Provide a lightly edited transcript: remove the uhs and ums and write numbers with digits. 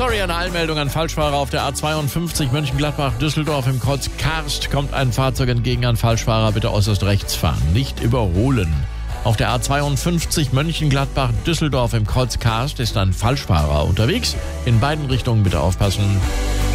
Sorry, eine Eilmeldung an Falschfahrer auf der A52 Mönchengladbach-Düsseldorf. Im Kreuz Karst kommt ein Fahrzeug entgegen. An Falschfahrer bitte äußerst rechts fahren, nicht überholen. Auf der A52 Mönchengladbach-Düsseldorf im Kreuz Karst ist ein Falschfahrer unterwegs. In beiden Richtungen bitte aufpassen.